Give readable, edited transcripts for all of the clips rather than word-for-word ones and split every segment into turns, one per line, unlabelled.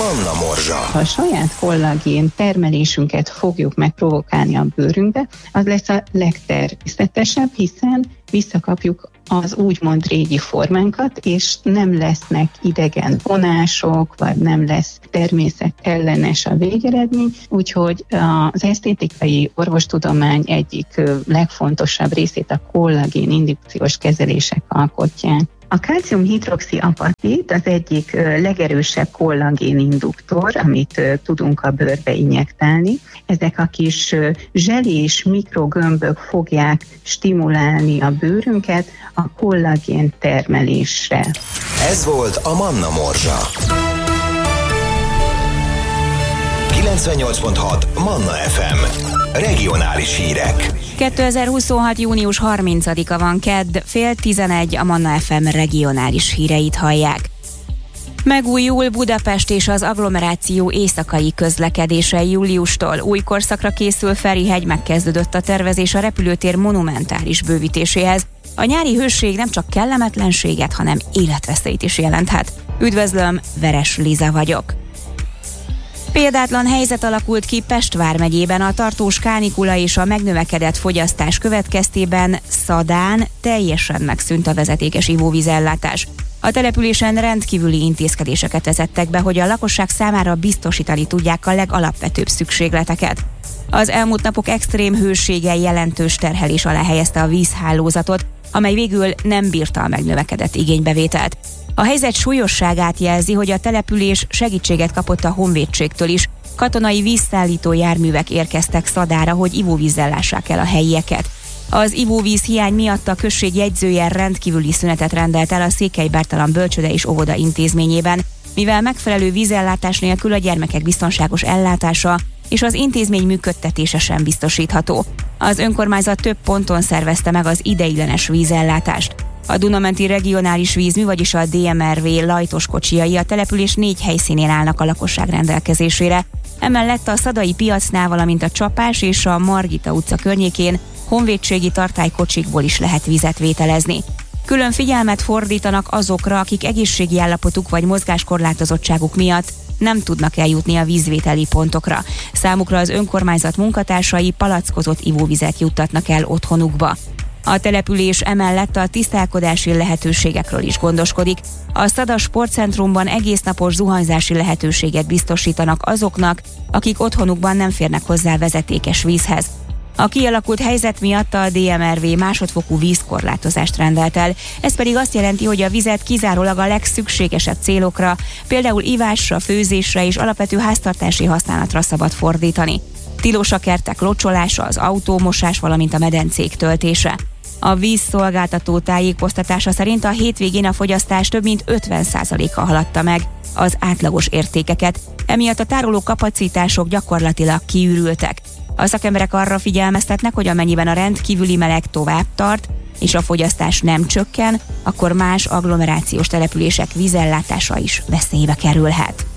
Manna Morzsa.
Ha a saját kollagén termelésünket fogjuk megprovokálni a bőrünkbe, az lesz a legtermészetesebb, hiszen visszakapjuk az úgymond régi formánkat, és nem lesznek idegen vonások, vagy nem lesz természetellenes a végeredmény, úgyhogy az esztétikai orvostudomány egyik legfontosabb részét a kollagén indukciós kezelések alkotják. A kalcium-hidroxiapatit az egyik legerősebb kollagén induktor, amit tudunk a bőrbe injektálni. Ezek a kis zselés mikrogömbök fogják stimulálni a bőrünket a kollagén termelésre.
Ez volt a Manna Morzsa. 98.6 Manna FM. Regionális hírek.
2026. június 30-a van, kedd, 10:30 a Manna FM regionális híreit hallják. Megújul Budapest és az agglomeráció éjszakai közlekedése júliustól. Új korszakra készül Ferihegy, megkezdődött a tervezés a repülőtér monumentális bővítéséhez. A nyári hőség nem csak kellemetlenséget, hanem életveszélyt is jelenthet. Üdvözlöm, Veres Liza vagyok. Példátlan helyzet alakult ki Pest vármegyében. A tartós kánikula és a megnövekedett fogyasztás következtében Szadán teljesen megszűnt a vezetékes ivóvízellátás. A településen rendkívüli intézkedéseket vezettek be, hogy a lakosság számára biztosítani tudják a legalapvetőbb szükségleteket. Az elmúlt napok extrém hősége jelentős terhelés alá helyezte a vízhálózatot, amely végül nem bírta a megnövekedett igénybevételt. A helyzet súlyosságát jelzi, hogy a település segítséget kapott a honvédségtől is. Katonai vízszállító járművek érkeztek Szadára, hogy ivóvízzel lássák el a helyieket. Az ivóvíz hiány miatt a község jegyzője rendkívüli szünetet rendelt el a Székely Bertalan Bölcsőde és Óvoda intézményében, mivel megfelelő vízellátás nélkül a gyermekek biztonságos ellátása és az intézmény működtetése sem biztosítható. Az önkormányzat több ponton szervezte meg az ideiglenes vízellátást. A Duna-menti regionális vízmű, vagyis a DMRV lajtos kocsijai a település 4 helyszínén állnak a lakosság rendelkezésére. Emellett a Szadai piacnál, valamint a Csapás és a Margita utca környékén honvédségi tartálykocsikból is lehet vizet vételezni. Külön figyelmet fordítanak azokra, akik egészségi állapotuk vagy mozgáskorlátozottságuk miatt nem tudnak eljutni a vízvételi pontokra. Számukra az önkormányzat munkatársai palackozott ivóvizet juttatnak el otthonukba. A település emellett a tisztálkodási lehetőségekről is gondoskodik. A Szada Sportcentrumban egésznapos zuhanyzási lehetőséget biztosítanak azoknak, akik otthonukban nem férnek hozzá vezetékes vízhez. A kialakult helyzet miatt a DMRV másodfokú vízkorlátozást rendelt el. Ez pedig azt jelenti, hogy a vizet kizárólag a legszükségesebb célokra, például ivásra, főzésre és alapvető háztartási használatra szabad fordítani. Tilos a kertek locsolása, az autómosás, valamint a medencék töltése. A vízszolgáltató tájékoztatása szerint a hétvégén a fogyasztás több mint 50%-a haladta meg az átlagos értékeket, emiatt a tároló kapacitások gyakorlatilag kiürültek. A szakemberek arra figyelmeztetnek, hogy amennyiben a rendkívüli meleg tovább tart, és a fogyasztás nem csökken, akkor más agglomerációs települések vízellátása is veszélybe kerülhet.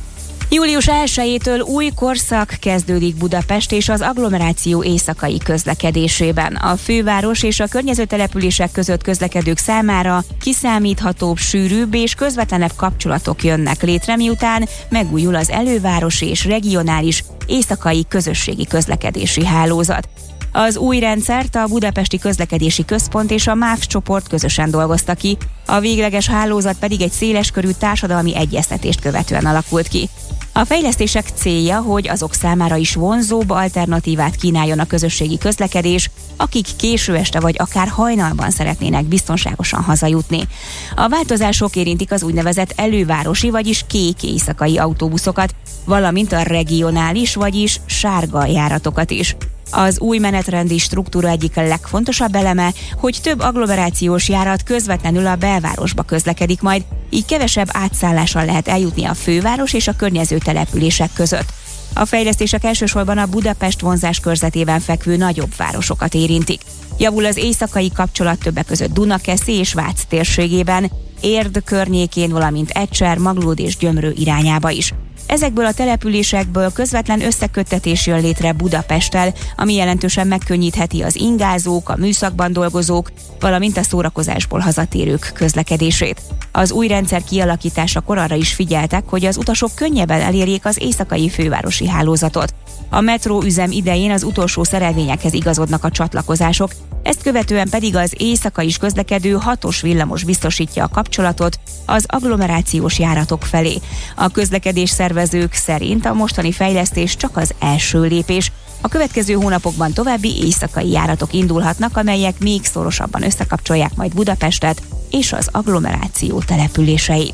Július 1-től új korszak kezdődik Budapest és az agglomeráció éjszakai közlekedésében. A főváros és a környező települések között közlekedők számára kiszámíthatóbb, sűrűbb és közvetlenebb kapcsolatok jönnek létre, miután megújul az elővárosi és regionális éjszakai közösségi közlekedési hálózat. Az új rendszert a Budapesti Közlekedési Központ és a MÁV csoport közösen dolgozta ki, a végleges hálózat pedig egy széleskörű társadalmi egyeztetést követően alakult ki. A fejlesztések célja, hogy azok számára is vonzóbb alternatívát kínáljon a közösségi közlekedés, akik késő este vagy akár hajnalban szeretnének biztonságosan hazajutni. A változások érintik az úgynevezett elővárosi, vagyis kék éjszakai autóbuszokat, valamint a regionális, vagyis sárga járatokat is. Az új menetrendi struktúra egyik legfontosabb eleme, hogy több agglomerációs járat közvetlenül a belvárosba közlekedik majd, így kevesebb átszállással lehet eljutni a főváros és a környező települések között. A fejlesztések elsősorban a Budapest vonzás körzetében fekvő nagyobb városokat érintik. Javul az éjszakai kapcsolat többek között Dunakeszi és Vác térségében, Érd környékén, valamint Ecser, Maglód és Gyömrő irányába is. Ezekből a településekből közvetlen összeköttetés jön létre Budapesttel, ami jelentősen megkönnyítheti az ingázók, a műszakban dolgozók, valamint a szórakozásból hazatérők közlekedését. Az új rendszer kialakításakor arra is figyeltek, hogy az utasok könnyebben elérjék az éjszakai fővárosi hálózatot. A metró üzem idején az utolsó szerelvényekhez igazodnak a csatlakozások, ezt követően pedig az éjszaka is közlekedő 6-os villamos biztosítja a kapcsolatot az agglomerációs járatok felé. A közlekedés szervezők szerint a mostani fejlesztés csak az első lépés. A következő hónapokban további éjszakai járatok indulhatnak, amelyek még szorosabban összekapcsolják majd Budapestet és az agglomeráció településeit.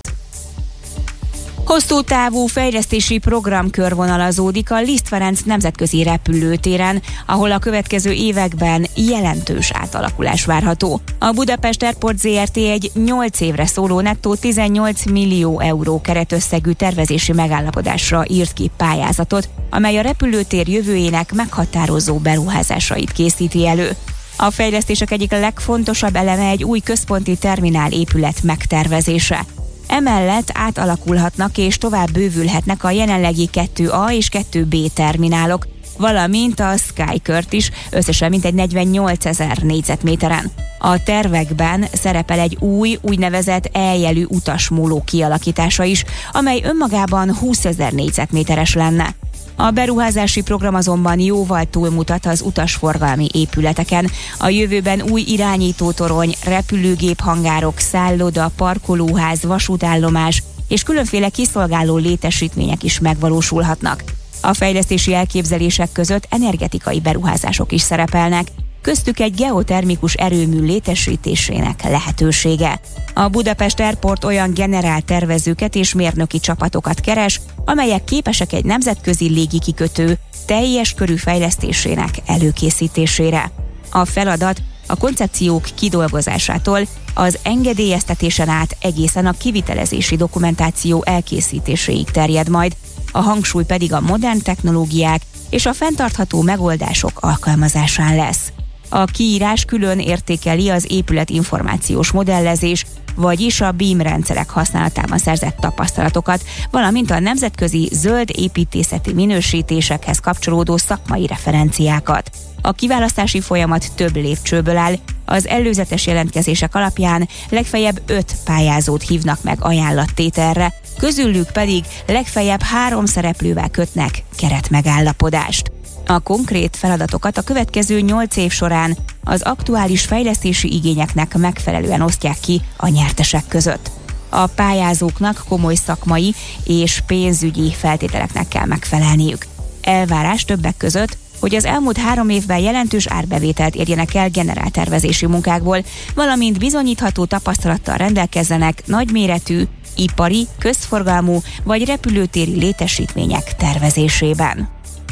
Hosszú távú fejlesztési program körvonalazódik a Liszt Ferenc nemzetközi repülőtéren, ahol a következő években jelentős átalakulás várható. A Budapest Airport Zrt. Egy 8 évre szóló nettó 18 millió euró keretösszegű tervezési megállapodásra írt ki pályázatot, amely a repülőtér jövőjének meghatározó beruházásait készíti elő. A fejlesztések egyik legfontosabb eleme egy új központi terminál épület megtervezése. Emellett átalakulhatnak és tovább bővülhetnek a jelenlegi 2A és 2B terminálok, valamint a Skykört is, összesen mintegy 48 000 négyzetméteren. A tervekben szerepel egy új, úgynevezett E-jelű utasmóló kialakítása is, amely önmagában 20 000 négyzetméteres lenne. A beruházási program azonban jóval túlmutat az utasforgalmi épületeken. A jövőben új irányítótorony, repülőgéphangárok, szálloda, parkolóház, vasútállomás és különféle kiszolgáló létesítmények is megvalósulhatnak. A fejlesztési elképzelések között energetikai beruházások is szerepelnek, köztük egy geotermikus erőmű létesítésének lehetősége. A Budapest Airport olyan generáltervezőket és mérnöki csapatokat keres, amelyek képesek egy nemzetközi légikikötő teljes körű fejlesztésének előkészítésére. A feladat a koncepciók kidolgozásától az engedélyeztetésen át egészen a kivitelezési dokumentáció elkészítéséig terjed majd, a hangsúly pedig a modern technológiák és a fenntartható megoldások alkalmazásán lesz. A kiírás külön értékeli az épületinformációs modellezés, vagyis a BIM rendszerek használatában szerzett tapasztalatokat, valamint a nemzetközi zöld építészeti minősítésekhez kapcsolódó szakmai referenciákat. A kiválasztási folyamat több lépcsőből áll, az előzetes jelentkezések alapján legfeljebb 5 pályázót hívnak meg ajánlattételre, közülük pedig legfeljebb 3 szereplővel kötnek keretmegállapodást. A konkrét feladatokat a következő 8 év során az aktuális fejlesztési igényeknek megfelelően osztják ki a nyertesek között. A pályázóknak komoly szakmai és pénzügyi feltételeknek kell megfelelniük. Elvárás többek között, hogy az elmúlt 3 évben jelentős árbevételt érjenek el generáltervezési munkákból, valamint bizonyítható tapasztalattal rendelkezzenek nagyméretű, ipari, közforgalmú vagy repülőtéri létesítmények tervezésében.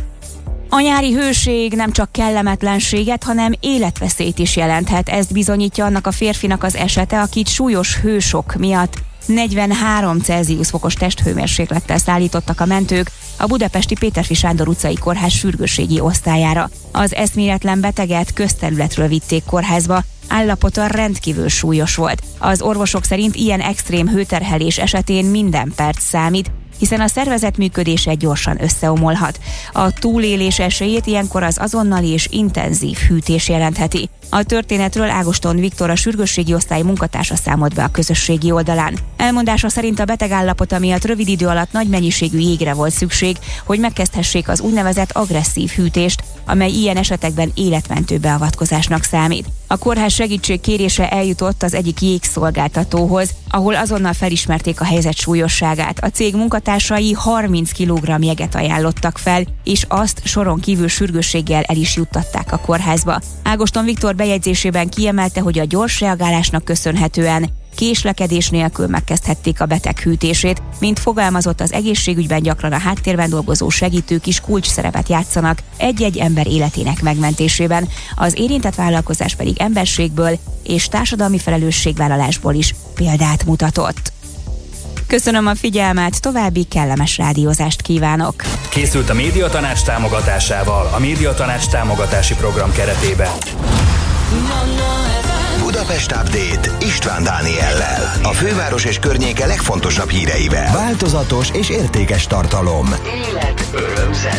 A nyári hőség nem csak kellemetlenséget, hanem életveszélyt is jelenthet. Ezt bizonyítja annak a férfinak az esete, akit súlyos hősok miatt 43 Celsius fokos testhőmérséklettel szállítottak a mentők a budapesti Péterfi Sándor utcai kórház sürgősségi osztályára. Az eszméletlen beteget közterületről vitték kórházba, állapota rendkívül súlyos volt. Az orvosok szerint ilyen extrém hőterhelés esetén minden perc számít, hiszen a szervezet működése gyorsan összeomolhat. A túlélés esélyét ilyenkor az azonnali és intenzív hűtés jelentheti. A történetről Ágoston Viktor, a sürgősségi osztály munkatársa számolt be a közösségi oldalán. Elmondása szerint a beteg állapota miatt rövid idő alatt nagy mennyiségű jégre volt szükség, hogy megkezdhessék az úgynevezett agresszív hűtést, amely ilyen esetekben életmentő beavatkozásnak számít. A kórház segítségkérése eljutott az egyik jégszolgáltatóhoz, ahol azonnal felismerték a helyzet súlyosságát. A cég munkatársai 30 kg jeget ajánlottak fel, és azt soron kívül sürgősséggel el is juttatták a kórházba. Ágoston Viktor bejegyzésében kiemelte, hogy a gyors reagálásnak köszönhetően késlekedés nélkül megkezdhették a beteg hűtését. Mint fogalmazott, az egészségügyben gyakran a háttérben dolgozó segítők is kulcsszerepet játszanak egy-egy ember életének megmentésében, az érintett vállalkozás pedig emberségből és társadalmi felelősségvállalásból is példát mutatott. Köszönöm a figyelmet, további kellemes rádiózást kívánok!
Készült a Médiatanács támogatásával a Médiatanács támogatási program keretében. Budapest Update István Dániellel. A főváros és környéke legfontosabb híreivel. Változatos és értékes tartalom. Élet, öröm, zene.